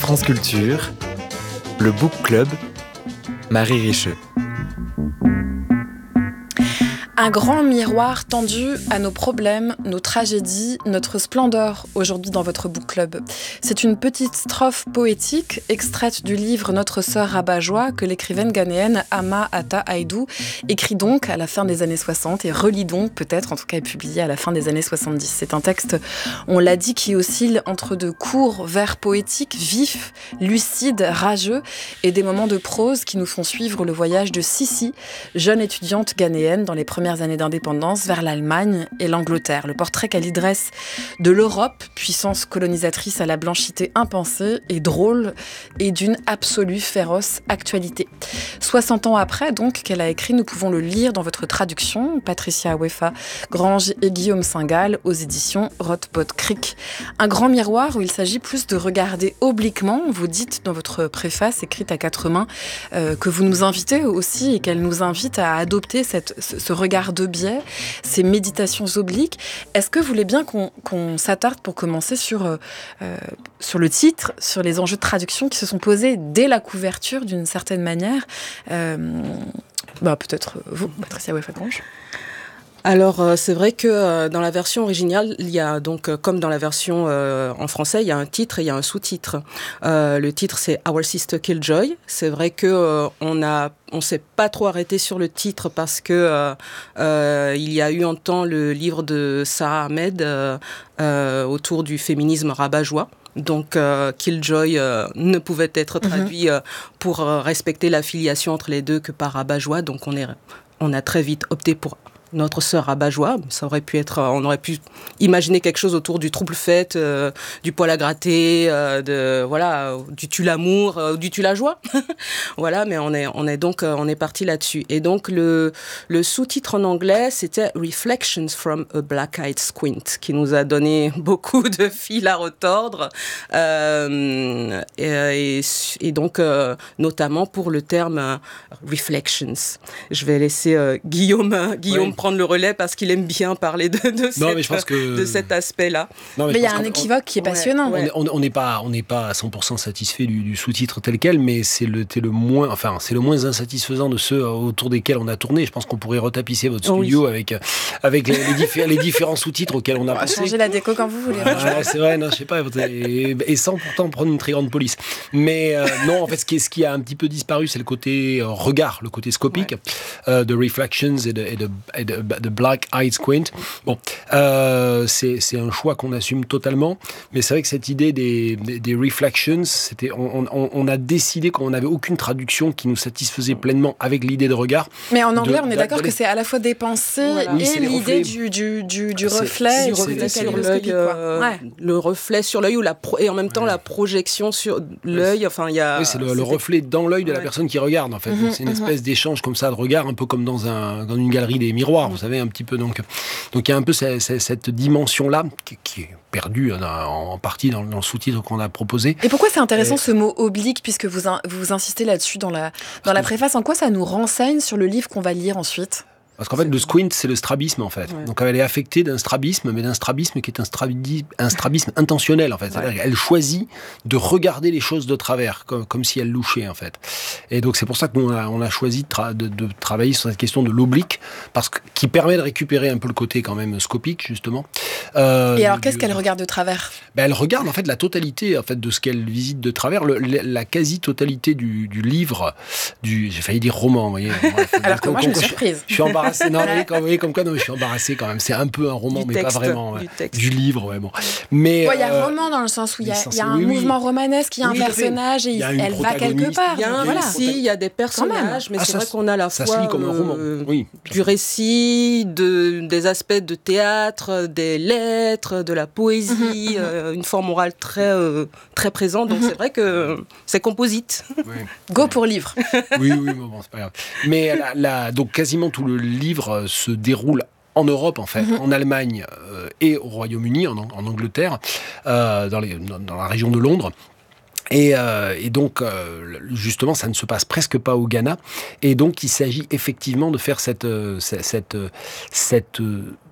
France Culture, le Book Club, Marie Richeux. Un grand miroir tendu à nos problèmes, nos tragédies, notre splendeur aujourd'hui dans votre book club. C'est une petite strophe poétique extraite du livre Notre sœur rabat-joie que l'écrivaine ghanéenne Ama Ata Aidoo écrit donc à la fin des années 60 et relit donc peut-être, en tout cas est publié à la fin des années 70. C'est un texte, on l'a dit, qui oscille entre de courts vers poétiques, vifs, lucides, rageux et des moments de prose qui nous font suivre le voyage de Sissi, jeune étudiante ghanéenne dans les premières années d'indépendance vers l'Allemagne et l'Angleterre. Le portrait qu'elle y dresse de l'Europe, puissance colonisatrice à la blanchité impensée et drôle, et d'une absolue féroce actualité. 60 ans après, donc, qu'elle a écrit, nous pouvons le lire dans votre traduction, Patricia Wefa Grange et Guillaume Singal, aux éditions Rothbard Crick. Un grand miroir où il s'agit plus de regarder obliquement. Vous dites dans votre préface, écrite à 4 mains, que vous nous invitez aussi et qu'elle nous invite à adopter ce regard de biais, ces méditations obliques. Est-ce que vous voulez bien qu'on s'attarde pour commencer sur le titre, sur les enjeux de traduction qui se sont posés dès la couverture d'une certaine manière peut-être vous, Patricia Wefa-Grange. Alors, c'est vrai que dans la version originale, il y a donc, comme dans la version en français, il y a un titre et il y a un sous-titre. Le titre, c'est Our Sister Killjoy. C'est vrai que on s'est pas trop arrêté sur le titre parce que il y a eu un temps le livre de Sarah Ahmed autour du féminisme rabat-joie. Donc, Killjoy ne pouvait être traduit pour respecter l'affiliation entre les deux que par rabat-joie. Donc, on a très vite opté pour Notre sœur rabat-joie. Ça aurait pu être, on aurait pu imaginer quelque chose autour du trouble fête, du poil à gratter, du tue l'amour, du tue la joie. Voilà, mais on est parti là-dessus. Et donc le sous-titre en anglais, c'était Reflections from a Black-Eyed Squint, qui nous a donné beaucoup de fil à retordre, et donc notamment pour le terme Reflections. Je vais laisser Guillaume prendre le relais parce qu'il aime bien parler de cet aspect-là. Mais il y a un équivoque qui est passionnant. On n'est pas à 100% satisfait du sous-titre tel quel, mais c'est le moins insatisfaisant de ceux autour desquels on a tourné. Je pense qu'on pourrait retapisser votre studio avec les différents sous-titres auxquels on a pensé. Changer la déco quand vous voulez. C'est vrai, non, je sais pas, et sans pourtant prendre une très grande police. Mais non, en fait, ce qui a un petit peu disparu, c'est le côté regard, le côté scopique de Reflections et de Black-Eyed Squint. Bon, c'est un choix qu'on assume totalement, mais c'est vrai que cette idée des Reflections, on a décidé qu'on n'avait aucune traduction qui nous satisfaisait pleinement avec l'idée de regard. Mais en anglais, on est d'accord que c'est à la fois des pensées et l'idée du reflet sur l'œil, le reflet sur l'œil et en même temps la projection sur l'œil. Enfin, il y a. Oui, c'est le reflet dans l'œil de la personne qui regarde, en fait. Donc, c'est une espèce d'échange comme ça de regard, un peu comme dans une galerie des miroirs, vous savez, un petit peu. Donc il y a un peu cette dimension-là qui est perdue en partie dans le sous-titre qu'on a proposé. Et pourquoi c'est intéressant ce mot oblique, puisque vous insistez là-dessus dans la préface? En quoi ça nous renseigne sur le livre qu'on va lire ensuite? Parce qu'en fait, le squint, c'est le strabisme, en fait. Ouais. Donc, elle est affectée d'un strabisme, mais d'un strabisme qui est un strabisme intentionnel, en fait. C'est-à-dire qu'elle choisit de regarder les choses de travers, comme si elle louchait, en fait. Et donc, c'est pour ça qu'on a choisi de travailler sur cette question de l'oblique, qui permet de récupérer un peu le côté, quand même, scopique, justement. Et alors, qu'est-ce qu'elle regarde de travers? Elle regarde, en fait, la totalité, en fait, de ce qu'elle visite de travers, la quasi-totalité du livre, j'ai failli dire roman, vous voyez. Alors que moi, je me suis surprise. Je suis embarrassé. Non, je suis embarrassé quand même. C'est un peu un roman, mais pas vraiment. Du livre, bon. Mais il y a un roman dans le sens où il y a un mouvement romanesque, il y a un personnage et elle va quelque part. Il y a un récit, il y a des personnages, mais c'est vrai qu'on a la fois se lit comme un roman. Du récit, des aspects de théâtre, des lettres, de la poésie, une forme orale très très présente. Donc c'est vrai que c'est composite. Go pour livre. Oui, bon, c'est pas grave. Mais donc quasiment tout le livre se déroule en Europe, en fait, en Allemagne et au Royaume-Uni, en Angleterre, dans la région de Londres. Et donc, justement, ça ne se passe presque pas au Ghana. Et donc, il s'agit effectivement de faire cette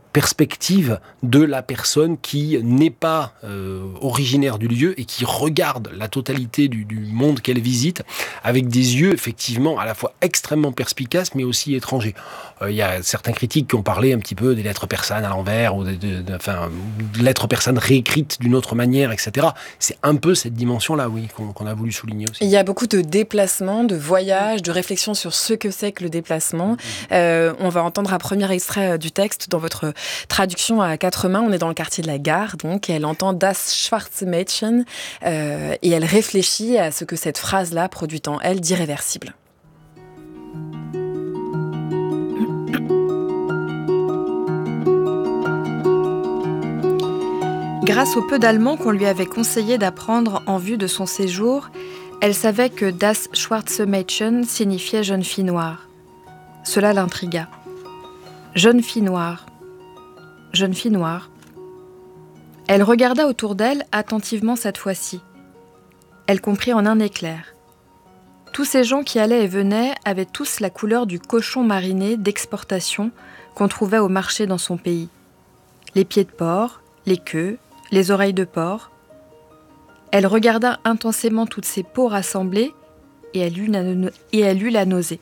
perspective de la personne qui n'est pas originaire du lieu et qui regarde la totalité du monde qu'elle visite avec des yeux effectivement à la fois extrêmement perspicaces mais aussi étrangers. Il y a certains critiques qui ont parlé un petit peu des lettres persanes à l'envers ou de lettres persanes réécrites d'une autre manière, etc. C'est un peu cette dimension-là, oui, qu'on a voulu souligner aussi. Il y a beaucoup de déplacements, de voyages, de réflexions sur ce que c'est que le déplacement. On va entendre un premier extrait du texte dans votre traduction à quatre mains. On est dans le quartier de la Gare, donc, et elle entend Das schwarze Mädchen, et elle réfléchit à ce que cette phrase-là produit en elle d'irréversible. Grâce au peu d'allemand qu'on lui avait conseillé d'apprendre en vue de son séjour, elle savait que Das schwarze Mädchen signifiait jeune fille noire. Cela l'intrigua. Jeune fille noire. Jeune fille noire. Elle regarda autour d'elle attentivement cette fois-ci. Elle comprit en un éclair. Tous ces gens qui allaient et venaient avaient tous la couleur du cochon mariné d'exportation qu'on trouvait au marché dans son pays. Les pieds de porc, les queues, les oreilles de porc. Elle regarda intensément toutes ces peaux rassemblées et elle eut la nausée.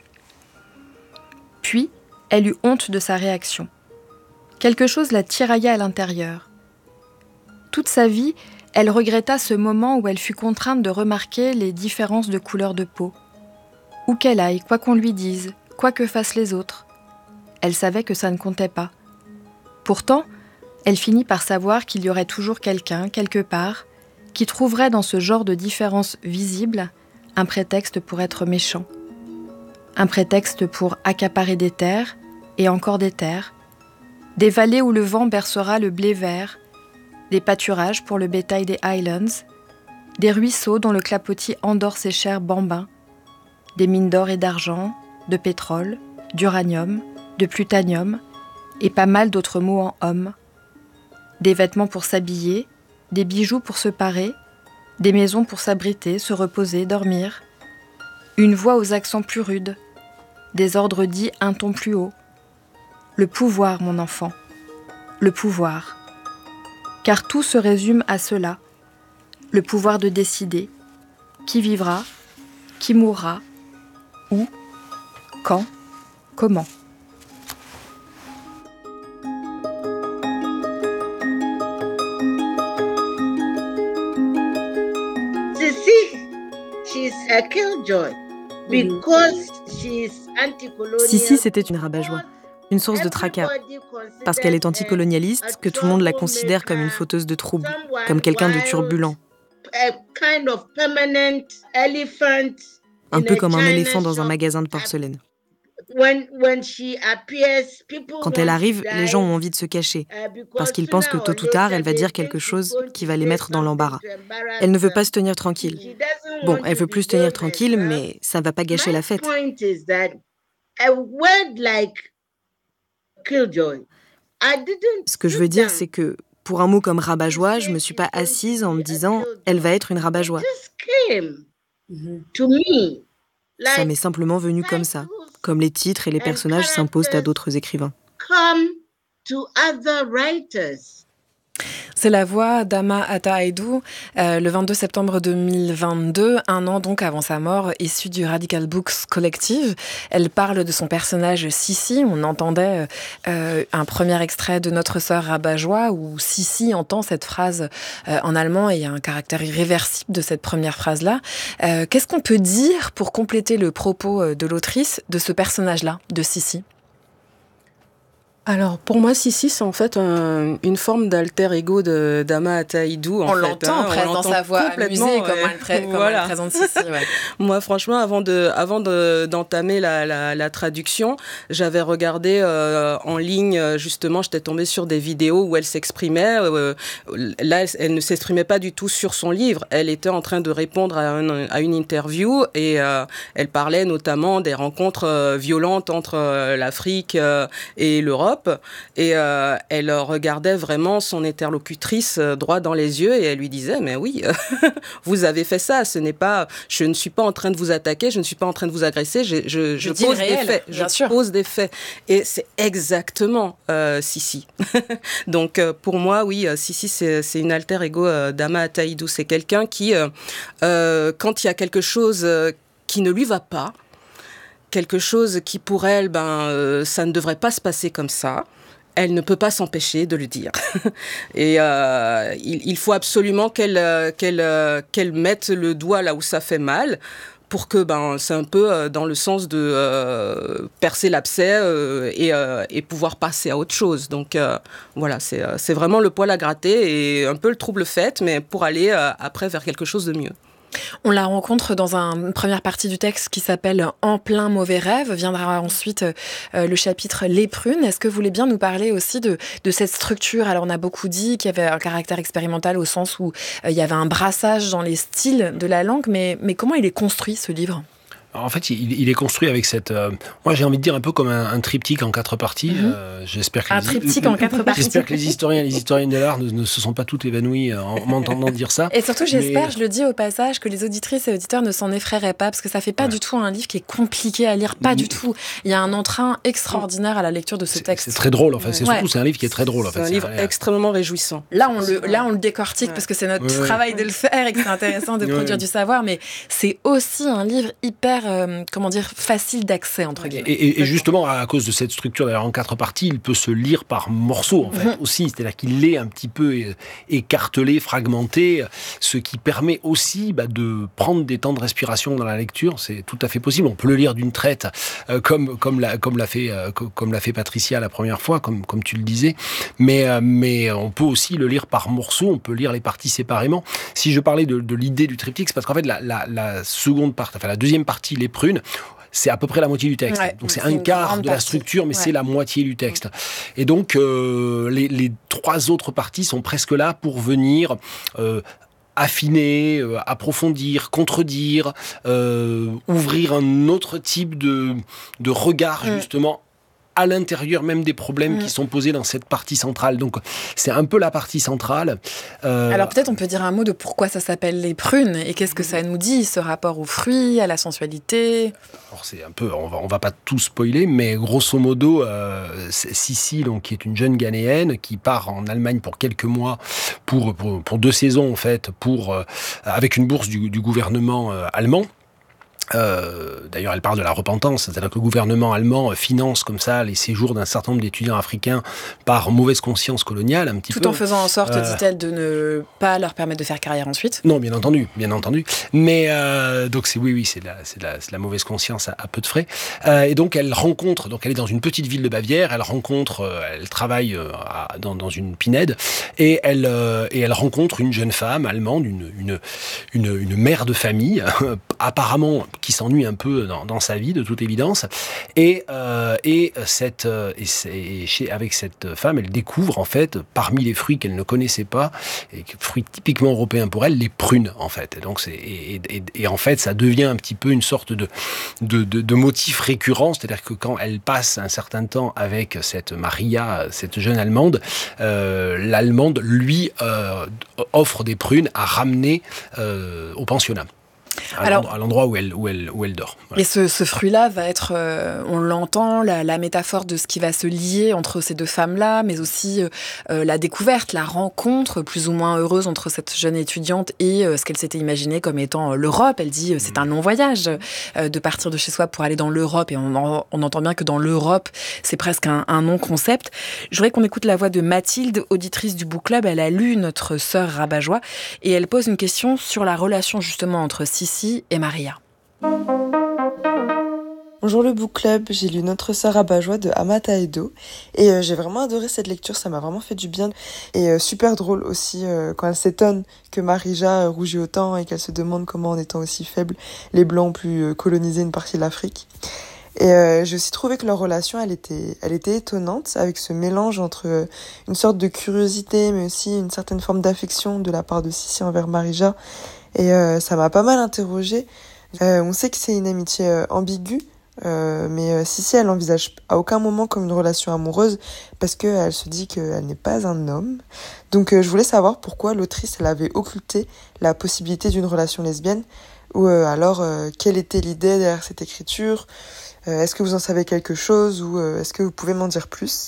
Puis, elle eut honte de sa réaction. Quelque chose la tirailla à l'intérieur. Toute sa vie, elle regretta ce moment où elle fut contrainte de remarquer les différences de couleur de peau. Où qu'elle aille, quoi qu'on lui dise, quoi que fassent les autres. Elle savait que ça ne comptait pas. Pourtant, elle finit par savoir qu'il y aurait toujours quelqu'un, quelque part, qui trouverait dans ce genre de différence visible un prétexte pour être méchant. Un prétexte pour accaparer des terres, et encore des terres, des vallées où le vent bercera le blé vert, des pâturages pour le bétail des Highlands, des ruisseaux dont le clapotis endort ses chers bambins, des mines d'or et d'argent, de pétrole, d'uranium, de plutonium, et pas mal d'autres mots en homme, des vêtements pour s'habiller, des bijoux pour se parer, des maisons pour s'abriter, se reposer, dormir, une voix aux accents plus rudes, des ordres dits un ton plus haut. Le pouvoir, mon enfant, le pouvoir. Car tout se résume à cela, le pouvoir de décider qui vivra, qui mourra, où, quand, comment. Sissi, c'était une rabat-joie, une source de tracas, parce qu'elle est anticolonialiste, que tout le monde la considère comme une fauteuse de troubles, comme quelqu'un de turbulent. Un peu comme un éléphant dans un magasin de porcelaine. Quand elle arrive, les gens ont envie de se cacher, parce qu'ils pensent que tôt ou tard, elle va dire quelque chose qui va les mettre dans l'embarras. Elle ne veut pas se tenir tranquille. Bon, elle veut plus se tenir tranquille, mais ça ne va pas gâcher la fête. Ce que je veux dire, c'est que pour un mot comme rabat-joie, je ne me suis pas assise en me disant « elle va être une rabat-joie ». Ça m'est simplement venu comme ça, comme les titres et les personnages s'imposent à d'autres écrivains. C'est la voix d'Ama Ata Aidoo, le 22 septembre 2022, un an donc avant sa mort, issue du Radical Books Collective. Elle parle de son personnage Sissi. On entendait un premier extrait de Notre sœur rabat-joie où Sissi entend cette phrase en allemand et il y a un caractère irréversible de cette première phrase-là. Qu'est-ce qu'on peut dire pour compléter le propos de l'autrice de ce personnage-là, de Sissi ? Alors, pour moi, Sissi, c'est en fait une forme d'alter ego d'Ama Ata Aidoo. On l'entend presque dans sa voix amusée, comment elle présente Sissi. Ouais. Moi, franchement, avant d'entamer la traduction, j'avais regardé en ligne, justement, j'étais tombée sur des vidéos où elle s'exprimait. Là, elle ne s'exprimait pas du tout sur son livre. Elle était en train de répondre à une interview et elle parlait notamment des rencontres violentes entre l'Afrique et l'Europe. l'enveloppe et elle regardait vraiment son interlocutrice droit dans les yeux et elle lui disait mais oui, vous avez fait ça, je ne suis pas en train de vous attaquer, je ne suis pas en train de vous agresser, je pose des faits, pose des faits et c'est exactement Sissi. Donc pour moi oui, Sissi c'est une alter ego d'Ama Ataïdou, c'est quelqu'un qui quand il y a quelque chose qui ne lui va pas, quelque chose qui pour elle, ça ne devrait pas se passer comme ça, elle ne peut pas s'empêcher de le dire. Et il faut absolument qu'elle mette le doigt là où ça fait mal, pour que c'est un peu dans le sens de percer l'abcès et pouvoir passer à autre chose. Donc voilà, c'est vraiment le poil à gratter et un peu le trouble fait, mais pour aller après vers quelque chose de mieux. On la rencontre dans une première partie du texte qui s'appelle « En plein mauvais rêve ». Viendra ensuite le chapitre « Les prunes ». Est-ce que vous voulez bien nous parler aussi de cette structure ? Alors, on a beaucoup dit qu'il y avait un caractère expérimental au sens où il y avait un brassage dans les styles de la langue, mais comment il est construit, ce livre ? En fait, il est construit avec cette... moi, j'ai envie de dire un peu comme un triptyque en 4 parties. J'espère que triptyque en 4 parties. J'espère que les historiens et les historiennes de l'art ne se sont pas toutes évanouis en m'entendant dire ça. Et surtout, j'espère, je le dis au passage, que les auditrices et auditeurs ne s'en effraieraient pas, parce que ça fait pas du tout un livre qui est compliqué à lire, pas du tout. Il y a un entrain extraordinaire à la lecture de ce texte. C'est très drôle, en fait. C'est un livre qui est très drôle, en fait. C'est un livre extrêmement réjouissant. Là, on le décortique, parce que c'est notre travail de le faire et que c'est intéressant de produire du savoir, mais c'est aussi un livre hyper, facile d'accès, entre guillemets. Et justement, à cause de cette structure, d'ailleurs, en 4 parties, il peut se lire par morceaux, en fait, aussi. C'est-à-dire qu'il est un petit peu écartelé, fragmenté, ce qui permet aussi de prendre des temps de respiration dans la lecture. C'est tout à fait possible. On peut le lire d'une traite, comme l'a fait Patricia la première fois, comme tu le disais. Mais on peut aussi le lire par morceaux. On peut lire les parties séparément. Si je parlais de l'idée du triptyque, c'est parce qu'en fait, la seconde partie, la deuxième partie, les prunes, c'est à peu près la moitié du texte. Donc c'est un quart de la structure, mais c'est la moitié du texte. Et donc les 3 autres parties sont presque là pour venir affiner, approfondir, contredire, ouvrir un autre type de regard justement à l'intérieur même des problèmes qui sont posés dans cette partie centrale. Donc, c'est un peu la partie centrale. Alors, peut-être on peut dire un mot de pourquoi ça s'appelle les prunes et qu'est-ce que ça nous dit, ce rapport aux fruits, à la sensualité. Alors, c'est un peu, on va pas tout spoiler, mais grosso modo, Sissi, donc, qui est une jeune Ghanéenne qui part en Allemagne pour quelques mois, pour 2 saisons, en fait, avec une bourse du gouvernement allemand. D'ailleurs, elle parle de la repentance, c'est-à-dire que le gouvernement allemand finance comme ça les séjours d'un certain nombre d'étudiants africains par mauvaise conscience coloniale, un petit peu. Tout en faisant en sorte, dit-elle, de ne pas leur permettre de faire carrière ensuite. Non, bien entendu. Mais donc c'est la mauvaise conscience à peu de frais. Et donc elle est dans une petite ville de Bavière. Elle travaille dans une pinède et elle rencontre une jeune femme allemande, une mère de famille, apparemment qui s'ennuie un peu dans sa vie, de toute évidence. Et avec cette femme, elle découvre, en fait, parmi les fruits qu'elle ne connaissait pas, et fruits typiquement européens pour elle, les prunes, en fait. Donc et en fait, ça devient un petit peu une sorte de motif récurrent, c'est-à-dire que quand elle passe un certain temps avec cette Maria, cette jeune Allemande, l'Allemande lui offre des prunes à ramener au pensionnat. À l'endroit où elle dort. Voilà. Et ce fruit-là va être, on l'entend, la métaphore de ce qui va se lier entre ces 2 femmes-là, mais aussi la découverte, la rencontre plus ou moins heureuse entre cette jeune étudiante et ce qu'elle s'était imaginé comme étant l'Europe. Elle dit c'est un non-voyage de partir de chez soi pour aller dans l'Europe, et on entend bien que dans l'Europe, c'est presque un non-concept. Je voudrais qu'on écoute la voix de Mathilde, auditrice du Book Club. Elle a lu Notre sœur Rabat-Joie et elle pose une question sur la relation justement entre Sissi et Maria. Bonjour le Book Club, j'ai lu Notre sœur Rabat-Joie de Ama Ataïdou et j'ai vraiment adoré cette lecture, ça m'a vraiment fait du bien et super drôle aussi quand elle s'étonne que Marija rougit autant et qu'elle se demande comment en étant aussi faible, les Blancs ont pu coloniser une partie de l'Afrique. Et j'ai aussi trouvé que leur relation, elle était étonnante, avec ce mélange entre une sorte de curiosité mais aussi une certaine forme d'affection de la part de Sissi envers Marija. Et ça m'a pas mal interrogée. On sait que c'est une amitié ambiguë Mais Sissi, elle envisage à aucun moment comme une relation amoureuse parce qu'elle se dit qu'elle n'est pas un homme. Donc je voulais savoir pourquoi l'autrice elle avait occulté la possibilité d'une relation lesbienne ou alors quelle était l'idée derrière cette écriture. Est-ce que vous en savez quelque chose ou est-ce que vous pouvez m'en dire plus ?